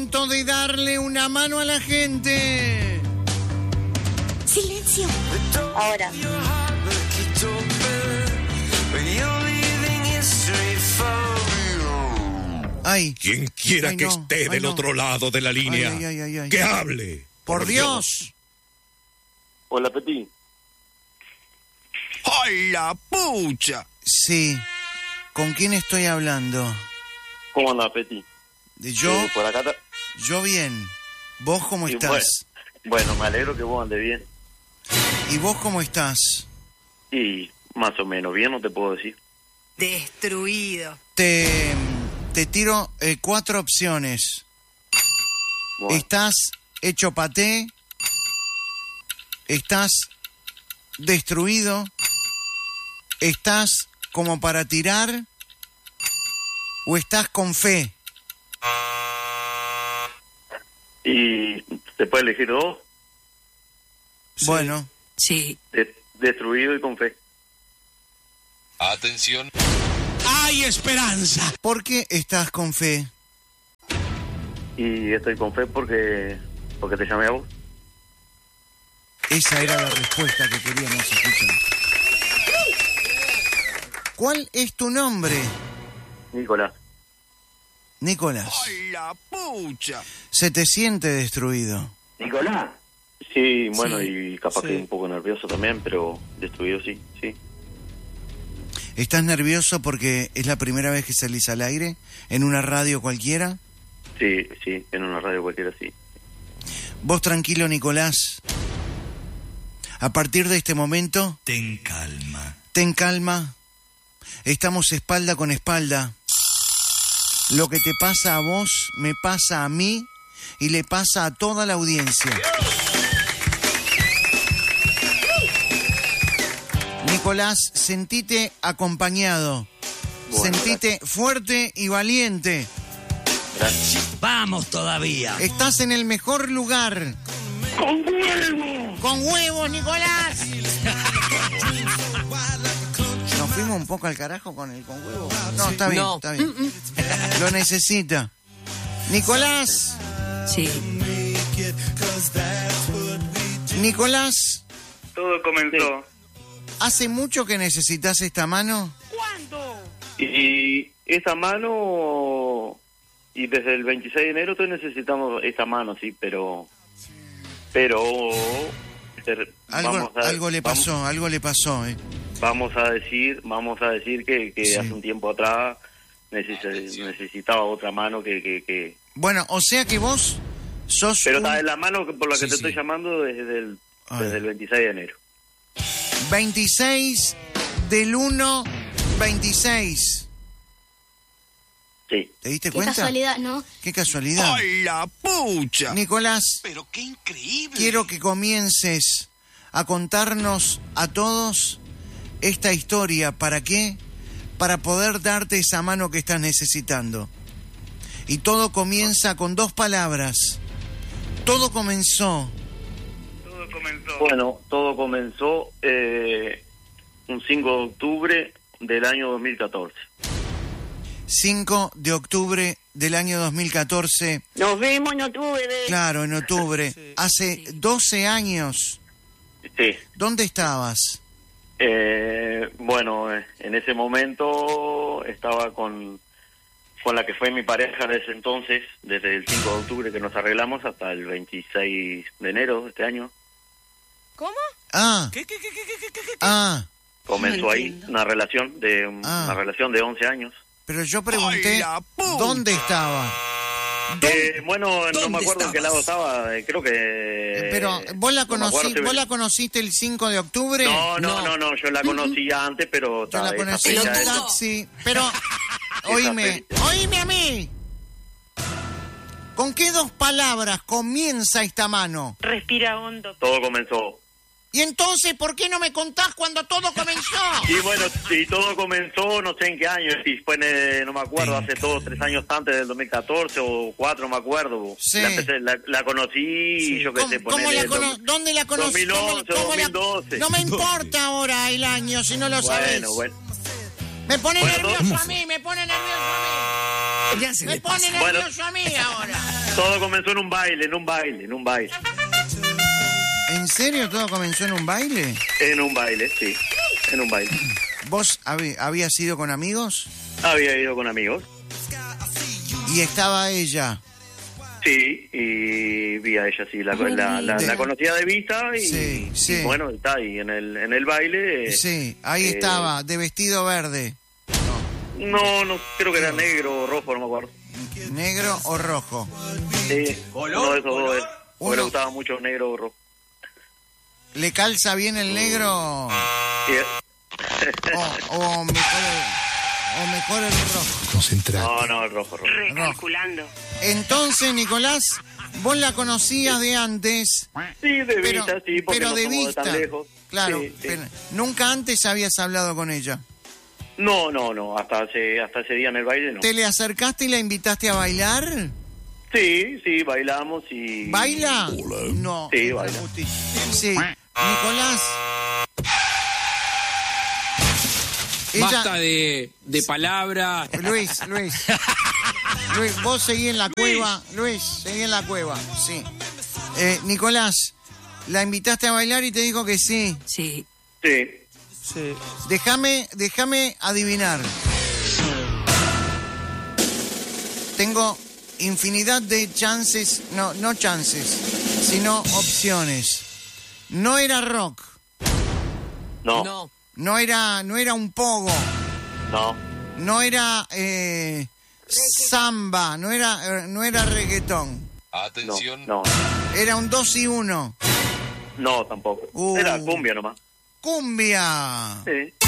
De darle una mano a la gente. Silencio. Ahora. Ay. Quien quiera que esté del otro lado de la línea, que hable. Por Dios. Hola, Petit. ¡Hola, pucha! Sí. ¿Con quién estoy hablando? ¿Cómo anda, Petit? Yo. Por acá. Yo bien. ¿Vos cómo estás? Bueno, me alegro que vos andes bien. ¿Y vos cómo estás? Y más o menos bien, no te puedo decir. Destruido. Te tiro 4 opciones. Bueno. ¿Estás hecho paté? ¿Estás destruido? ¿Estás como para tirar? ¿O estás con fe? ¿Y se puede elegir dos? Sí. Bueno. Sí. Destruido y con fe. Atención. ¡Hay esperanza! ¿Por qué estás con fe? Y estoy con fe porque te llamé a vos. Esa era la respuesta que queríamos escuchar. ¿Cuál es tu nombre? Nicolás. Nicolás. ¡Hola, pucha! ¿Se te siente destruido? ¿Nicolás? Sí, bueno, Sí. y capaz que un poco nervioso también, pero destruido sí. ¿Estás nervioso porque es la primera vez que salís al aire en una radio cualquiera? Sí, en una radio cualquiera sí. Vos tranquilo, Nicolás. A partir de este momento, Ten calma. ten calma. Estamos espalda con espalda. Lo que te pasa a vos, me pasa a mí y le pasa a toda la audiencia. Nicolás, sentite acompañado. Bueno, Sentite fuerte y valiente. Gracias. Vamos todavía. Estás en el mejor lugar. ¡Con huevo! ¡Con huevos, Nicolás! ¿Nos fuimos un poco al carajo con el con huevos? No, está bien, No. está bien. Lo necesita. Nicolás. Sí. Nicolás, Todo comenzó. ¿hace mucho que necesitas esta mano? Y esa mano, y desde el 26 de enero estoy necesitando esta mano, sí, pero Algo le pasó. Vamos a decir que Sí. hace un tiempo atrás necesitaba otra mano que Bueno, o sea que vos sos pero un está en la mano por la que Sí, te estoy sí. llamando desde el 26 de enero. 26 del 1, 26. Sí. ¿Te diste Qué cuenta? casualidad, ¿no? Qué casualidad. ¡Hola, pucha! Nicolás, Pero qué increíble. quiero que comiences a contarnos a todos esta historia. ¿Para qué? Para poder darte esa mano que estás necesitando. Y todo comienza con 2 palabras. Todo comenzó. Bueno, todo comenzó un 5 de octubre del año 2014. 5 de octubre del año 2014. Nos vemos en octubre. Claro, en octubre. Hace 12 años. Sí. ¿Dónde estabas? Bueno, en ese momento estaba con la que fue mi pareja desde ese entonces, desde el 5 de octubre que nos arreglamos hasta el 26 de enero de este año. ¿Cómo? Ah, ¿Qué? ah. Comenzó No ahí entiendo. una relación de 11 años. Pero yo pregunté, ¡Hola, puta! ¿dónde estaba? Bueno, no ¿Dónde me acuerdo en qué lado estaba, creo que... Pero, ¿vos la no me acuerdo si- ¿vos la conociste el 5 de octubre? No, yo la conocía antes, pero... Yo la esa conocí en fecha un es- taxi. Pero, oíme a mí. ¿Con qué 2 palabras comienza esta mano? Respira hondo. Todo comenzó. Y entonces, ¿por qué no me contás cuando todo comenzó? Y bueno, y todo comenzó, no sé en qué año, si fue, no me acuerdo, hace 2 o 3 años antes del 2014 o 4, no me acuerdo. Sí. La conocí, yo qué sé, ponele... ¿Dónde la conocí? 2011, 2012. No me importa ahora el año si no lo sabés. Bueno. Me pone Bueno, nervioso a mí, me pone nervioso a mí. Ya se Me le pone pasa. nervioso a mí ahora. Todo comenzó en un baile. ¿En serio todo comenzó en un baile? En un baile, sí. En un baile. ¿Vos habías ido con amigos? Había ido con amigos. ¿Y estaba ella? Sí, y vi a ella, sí, la conocía de vista y, sí. Y bueno, está ahí en el baile. Sí, ahí estaba, de vestido verde. No, creo que era negro o rojo, no me acuerdo. ¿Negro o rojo? Sí, uno de esos dos. Porque le gustaba mucho negro o rojo. ¿Le calza bien el negro? Sí. O mejor el rojo. Concentrado. No, el rojo. Recalculando. Entonces, Nicolás, vos la conocías de antes. Sí, de vista, sí, porque pero no de somos vista. tan lejos. Claro, Sí. pero nunca antes habías hablado con ella. No, hasta ese día en el baile no. ¿Te le acercaste y la invitaste a bailar? Sí, bailamos y... ¿Baila? No. Sí, baila. Sí, Nicolás. Basta de palabras. Luis, vos seguí en la cueva. Luis, seguí en la cueva, sí. Nicolás, la invitaste a bailar y te dijo que sí. Sí. Sí. Déjame adivinar. Tengo infinidad de chances, no chances, sino opciones. No era rock. No. No era un pogo. No. No era samba, no era reggaetón. Atención. No. Era un 2 y 1. No, tampoco. Era cumbia nomás. ¡Cumbia! Sí.